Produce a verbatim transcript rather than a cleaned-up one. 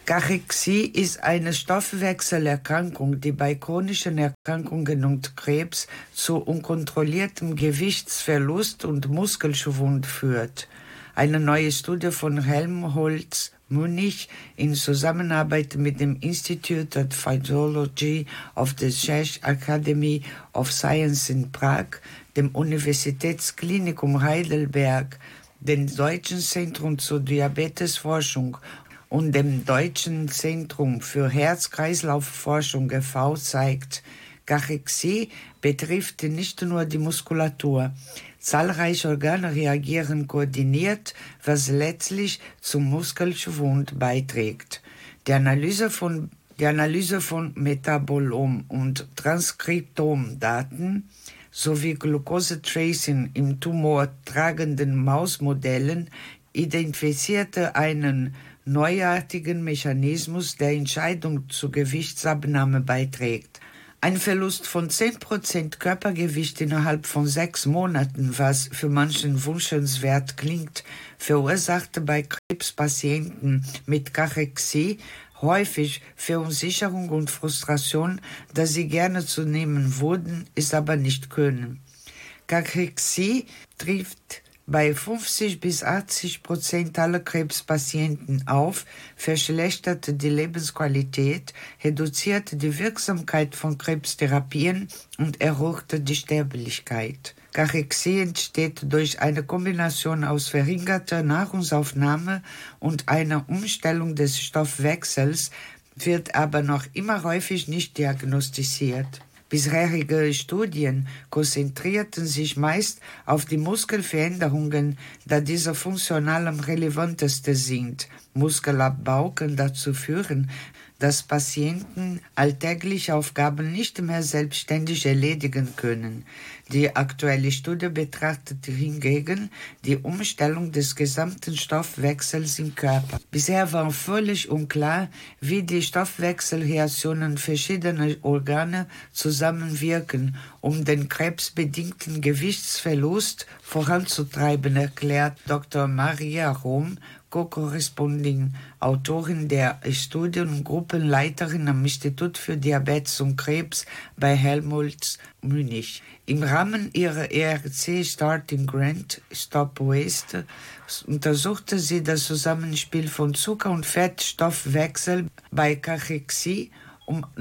Kachexie ist eine Stoffwechselerkrankung, die bei chronischen Erkrankungen und Krebs zu unkontrolliertem Gewichtsverlust und Muskelschwund führt. Eine neue Studie von Helmholtz Munich in Zusammenarbeit mit dem Institute of Physiology of the Czech Academy of Science in Prag, dem Universitätsklinikum Heidelberg, dem Deutschen Zentrum zur Diabetesforschung und dem Deutschen Zentrum für Herz-Kreislauf-Forschung e V zeigt, Kachexie betrifft nicht nur die Muskulatur. Zahlreiche Organe reagieren koordiniert, was letztlich zum Muskelschwund beiträgt. Die Analyse von, die Analyse von Metabolom- und Transkriptomdaten sowie Glucose-Tracing im tumortragenden Mausmodellen identifizierte einen neuartigen Mechanismus, der Entscheidung zur Gewichtsabnahme beiträgt. Ein Verlust von zehn Prozent Körpergewicht innerhalb von sechs Monaten, was für manchen wünschenswert klingt, verursachte bei Krebspatienten mit Kachexie häufig Verunsicherung und Frustration, da sie gerne zu nehmen würden, es aber nicht können. Kachexie trifft bei fünfzig bis achtzig Prozent aller Krebspatienten auf, verschlechterte die Lebensqualität, reduzierte die Wirksamkeit von Krebstherapien und erhöhte die Sterblichkeit. Kachexie entsteht durch eine Kombination aus verringerter Nahrungsaufnahme und einer Umstellung des Stoffwechsels, wird aber noch immer häufig nicht diagnostiziert. Bisherige Studien konzentrierten sich meist auf die Muskelveränderungen, da diese funktional am relevantesten sind. Muskelabbau kann dazu führen, dass Patienten alltägliche Aufgaben nicht mehr selbstständig erledigen können. Die aktuelle Studie betrachtet hingegen die Umstellung des gesamten Stoffwechsels im Körper. Bisher war völlig unklar, wie die Stoffwechselreaktionen verschiedener Organe zusammenwirken, um den krebsbedingten Gewichtsverlust voranzutreiben, erklärt Doktor Maria Rom, Co-Korresponding, Autorin der Studie und Gruppenleiterin am Institut für Diabetes und Krebs bei Helmholtz Munich. Im Rahmen ihrer E R C Starting Grant Stop Waste untersuchte sie das Zusammenspiel von Zucker- und Fettstoffwechsel bei Kachexie, um